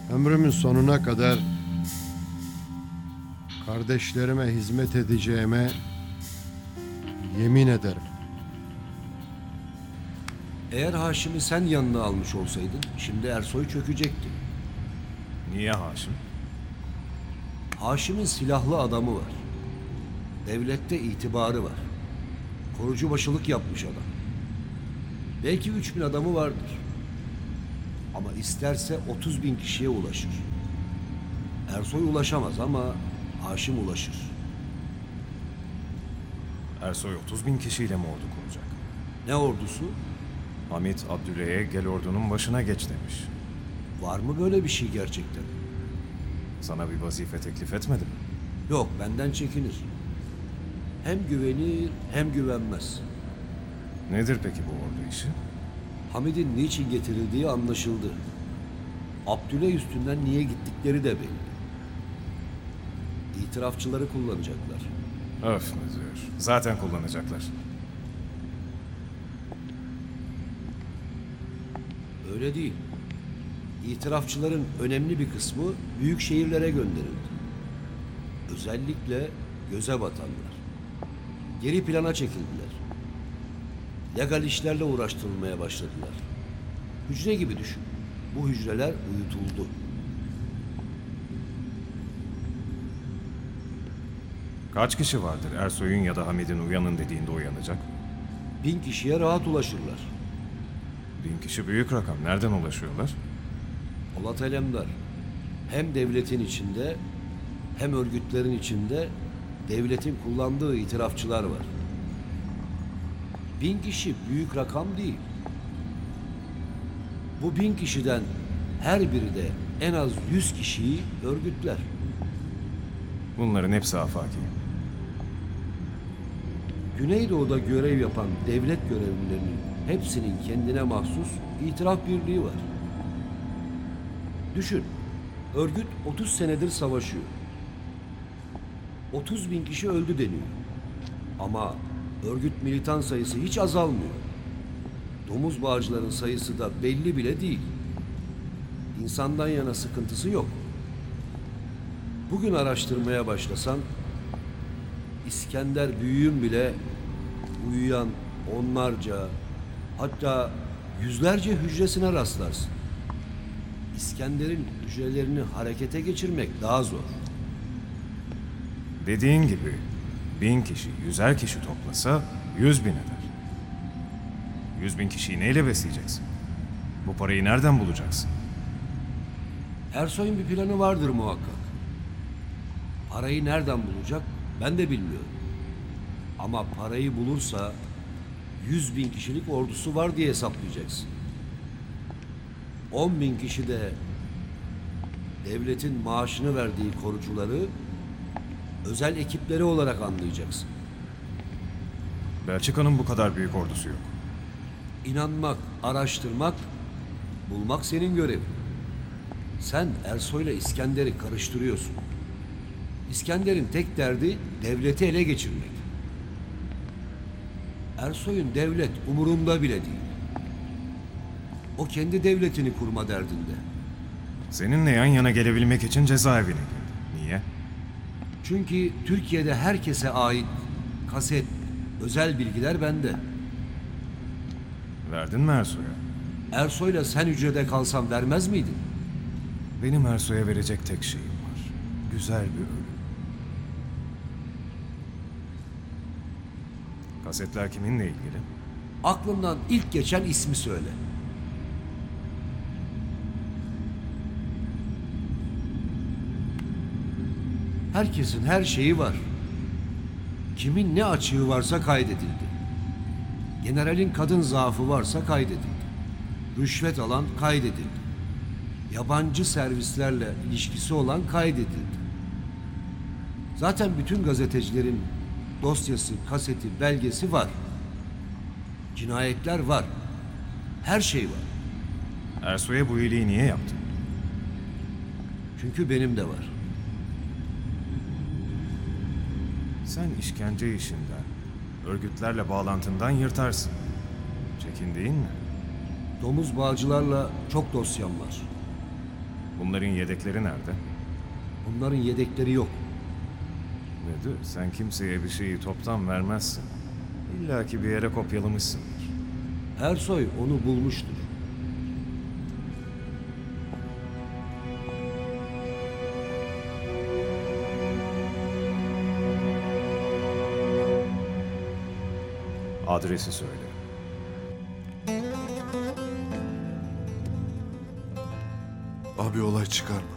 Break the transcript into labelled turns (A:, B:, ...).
A: Ömrümün sonuna kadar kardeşlerime hizmet edeceğime yemin ederim.
B: Eğer Haşim'i sen yanına almış olsaydın şimdi Ersoy çökecekti.
C: Niye Haşim?
B: Haşim'in silahlı adamı var. Devlette itibarı var. Korucu başılık yapmış adam. Belki 3000 adamı vardır. Ama isterse 30.000 kişiye ulaşır. Ersoy ulaşamaz ama Haşim ulaşır.
C: Ersoy 30.000 kişiyle mi ordu kuracak?
B: Ne ordusu?
C: Hamit Abdüley'e gel ordunun başına geç demiş.
B: Var mı böyle bir şey gerçekten?
C: Sana bir vazife teklif etmedi mi?
B: Yok, benden çekinir. Hem güvenir hem güvenmez.
C: Nedir peki bu ordu işi?
B: Hamid'in niçin getirildiği anlaşıldı. Abdüley üstünden niye gittikleri de belli. İtirafçıları kullanacaklar.
C: Öf müdür. Zaten kullanacaklar.
B: Öyle değil. İtirafçıların önemli bir kısmı büyük şehirlere gönderildi. Özellikle göze batanlar. Geri plana çekildiler. Legal işlerle uğraştırılmaya başladılar. Hücre gibi düşün. Bu hücreler uyutuldu.
C: Kaç kişi vardır Ersoy'un ya da Hamid'in uyanın dediğinde uyanacak?
B: 1000 kişiye rahat ulaşırlar.
C: 1000 kişi büyük rakam. Nereden ulaşıyorlar?
B: Polat Alemdar hem devletin içinde hem örgütlerin içinde devletin kullandığı itirafçılar var. 1000 kişi büyük rakam değil. Bu 1000 kişiden her biri de en az 100 kişiyi örgütler.
C: Bunların hepsi afaki.
B: Güneydoğu'da görev yapan devlet görevlilerinin hepsinin kendine mahsus itiraf birliği var. Düşün, örgüt 30 senedir savaşıyor. 30.000 kişi öldü deniyor. Ama örgüt militan sayısı hiç azalmıyor. Domuz bağcıların sayısı da belli bile değil. İnsandan yana sıkıntısı yok. Bugün araştırmaya başlasan, İskender Büyüğün bile uyuyan onlarca, hatta yüzlerce hücresine rastlarsın. İskender'in hücrelerini harekete geçirmek daha zor.
C: Dediğin gibi 1000 kişi, 100'er kişi toplasa 100.000 eder. 100.000 kişiyi neyle besleyeceksin? Bu parayı nereden bulacaksın?
B: Ersoy'un bir planı vardır muhakkak. Parayı nereden bulacak ben de bilmiyorum. Ama parayı bulursa 100.000 kişilik ordusu var diye hesaplayacaksın. 10.000 kişi de devletin maaşını verdiği korucuları özel ekipleri olarak anlayacaksın.
C: Belçika'nın bu kadar büyük ordusu yok.
B: İnanmak, araştırmak, bulmak senin görevin. Sen Ersoy'la İskender'i karıştırıyorsun. İskender'in tek derdi devleti ele geçirmek. Ersoy'un devlet umurunda bile değil. O kendi devletini kurma derdinde.
C: Seninle yan yana gelebilmek için cezaevine girdi. Niye?
B: Çünkü Türkiye'de herkese ait kaset, özel bilgiler bende.
C: Verdin mi Ersoy'a?
B: Ersoy'la sen hücrede kalsan vermez miydin?
C: Benim Ersoy'a verecek tek şeyim var. Güzel bir ölüm. Kasetler kiminle ilgili?
B: Aklından ilk geçen ismi söyle. Herkesin her şeyi var. Kimin ne açığı varsa kaydedildi. Generalin kadın zaafı varsa kaydedildi. Rüşvet alan kaydedildi. Yabancı servislerle ilişkisi olan kaydedildi. Zaten bütün gazetecilerin dosyası, kaseti, belgesi var. Cinayetler var. Her şey var.
C: Ersoy'a bu iyiliği niye yaptın?
B: Çünkü benim de var.
C: Sen işkence işinden, örgütlerle bağlantından yırtarsın. Çekin değil mi?
B: Domuz bağcılarla çok dosyam var.
C: Bunların yedekleri nerede?
B: Bunların yedekleri yok.
C: Müdür, sen kimseye bir şeyi toptan vermezsin. İlla ki bir yere kopyalamışsındır.
B: Ersoy onu bulmuştur.
C: Adresi söyle.
D: Abi olay çıkarma.